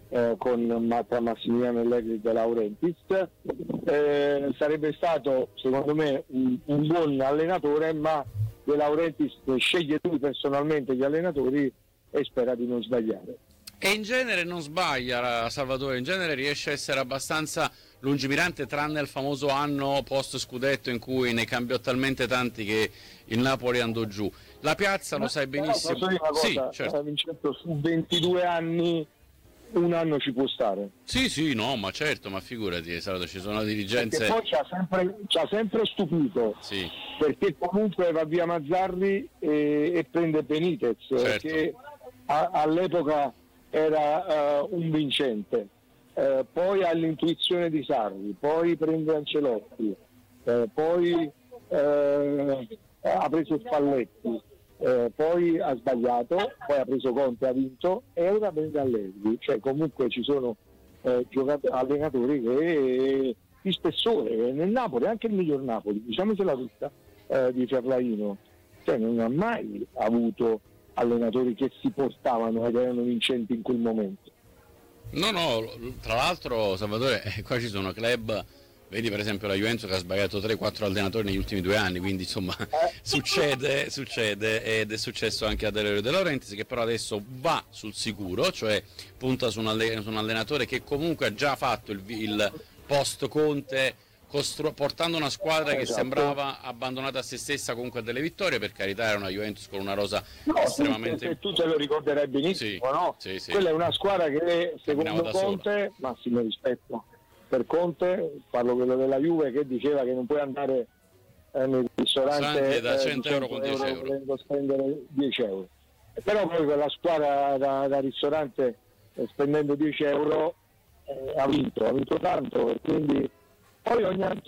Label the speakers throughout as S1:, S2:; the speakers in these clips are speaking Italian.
S1: tra Massimiliano Allegri e De Laurentiis. Sarebbe stato secondo me un buon allenatore, ma De Laurentiis sceglie lui personalmente gli allenatori e spera di non sbagliare.
S2: E in genere non sbaglia Salvatore, in genere riesce a essere abbastanza lungimirante, tranne il famoso anno post scudetto in cui ne cambiò talmente tanti che il Napoli andò giù. La piazza lo sai benissimo.
S1: Posso dire una cosa,
S2: sì, certo.
S1: Vincenzo, su 22 anni un anno ci può stare.
S2: Sì, no, ma certo, ma figurati, ci sono dirigenze.
S1: Perché poi ci ha sempre stupito,
S2: sì.
S1: Perché comunque va via Mazzarri e prende Benitez,
S2: certo.
S1: che all'epoca era un vincente, poi ha l'intuizione di Sarri, poi prende Ancelotti, poi ha preso Spalletti, poi ha sbagliato, poi ha preso Conte, ha vinto e ora prende Allegri. Cioè comunque ci sono allenatori che di spessore. Nel Napoli, anche il miglior Napoli, diciamocela tutta, di Ferlaino, cioè non ha mai avuto allenatori che si portavano ed erano vincenti in quel momento.
S2: No, tra l'altro Salvatore, qua ci sono club, vedi per esempio la Juventus che ha sbagliato 3-4 allenatori negli ultimi 2 anni, quindi insomma succede ed è successo anche a De Laurentiis, che però adesso va sul sicuro, cioè punta su un allenatore che comunque ha già fatto il post Conte, portando una squadra che sembrava abbandonata a se stessa, comunque a delle vittorie. Per carità, era una Juventus con una rosa estremamente...
S1: tu te lo ricorderai benissimo,
S2: sì,
S1: no?
S2: Sì.
S1: Quella è una squadra che secondo Conte, massimo rispetto per Conte, parlo quello della Juve, che diceva che non puoi andare nel ristorante
S2: da 100 euro con 10 euro
S1: volendo spendere 10 euro. Però poi quella squadra da ristorante spendendo 10 euro ha vinto tanto, e quindi poi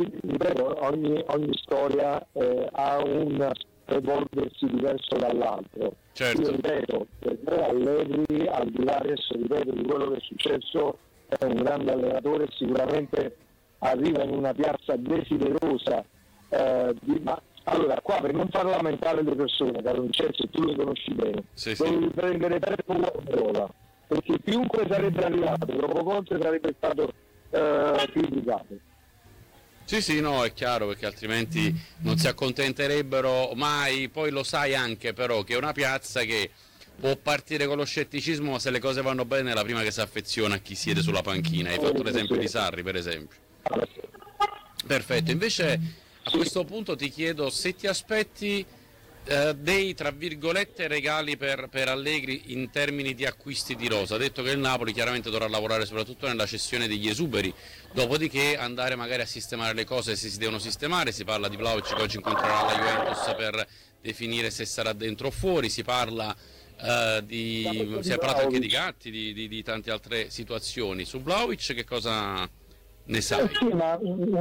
S1: ogni storia ha un evolversi diverso dall'altro.
S2: Certo.
S1: Io ripeto, per me Allegri, al di là adesso di quello che è successo, è un grande allenatore, sicuramente arriva in una piazza desiderosa ma allora qua, per non far lamentare le persone, caro Vincenzo, tu le conosci bene, devi prendere Peppo Guardiola, perché chiunque sarebbe arrivato dopo Conte sarebbe stato criticato.
S2: Sì, no, è chiaro, perché altrimenti non si accontenterebbero mai. Poi lo sai anche però che è una piazza che può partire con lo scetticismo, ma se le cose vanno bene è la prima che si affeziona a chi siede sulla panchina. Hai fatto l'esempio di Sarri, per esempio. Perfetto, invece a questo punto ti chiedo se ti aspetti dei, tra virgolette, regali per Allegri in termini di acquisti di rosa. Ha detto che il Napoli chiaramente dovrà lavorare soprattutto nella cessione degli esuberi, dopodiché andare magari a sistemare le cose se si devono sistemare. Si parla di Vlahovic che oggi incontrerà la Juventus per definire se sarà dentro o fuori, si parla si è parlato anche di Gatti, di tante altre situazioni. Su Vlahovic che cosa ne sai?
S1: Sì, ma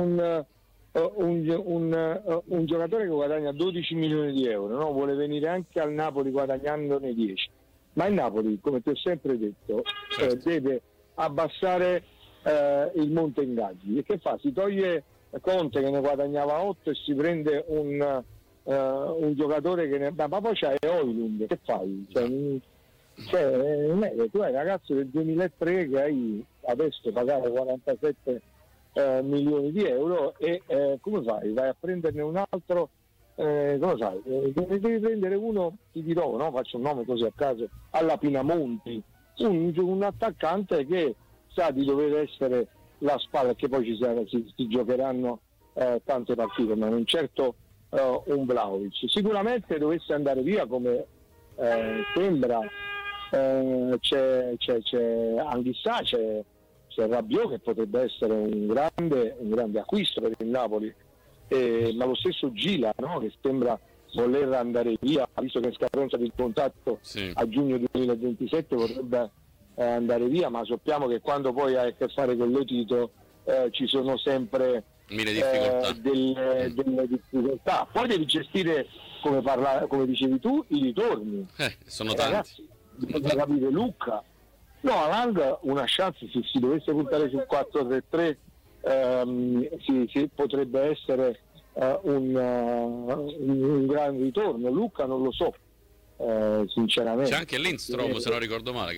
S1: un giocatore che guadagna 12 milioni di euro, no? Vuole venire anche al Napoli guadagnandone 10, ma il Napoli, come ti ho sempre detto, deve abbassare il monte ingaggi. E che fa? Si toglie Conte che ne guadagnava 8 e si prende un giocatore che ne... ma poi c'è Højlund, che fai? Tu hai ragazzo del 2003 che hai adesso pagato 47 milioni di euro e come fai? Vai a prenderne un altro, come fai? Devi prendere uno, ti dirò, no? Faccio un nome così a caso, alla Pinamonti, un attaccante che sa di dover essere la spalla, che poi si giocheranno tante partite, ma non certo un Vlahovic. Sicuramente dovesse andare via, come sembra, c'è Anghissà, c'è Rabiot, che potrebbe essere un grande acquisto per il Napoli, ma lo stesso Gila, no? Che sembra voler andare via, visto che è scadenza del contratto a giugno 2027 vorrebbe andare via, ma sappiamo che quando poi hai a che fare con Lotito ci sono sempre delle difficoltà. Poi devi gestire, come dicevi tu, i ritorni.
S2: Sono tanti.
S1: Ragazzi, bisogna capire Lucca. No, Alang una chance, se si dovesse puntare sul 4-3-3 potrebbe essere un gran ritorno. Lucca non lo so, sinceramente.
S2: C'è anche Lindstrom, se non ricordo male,